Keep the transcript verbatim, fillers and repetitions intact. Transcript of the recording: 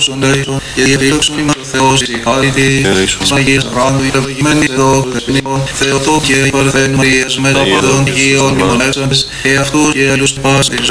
και διεπιλέξουν ημάς ο Θεός εις η χάρητη της Αγίας Ράνου υπευλογημένης εδώ Χριστινικών Θεοτό και υπερθέν Μαρίας μετά από τον Αγίων μνημονεύσαντες και αυτούς και αλλούς πας της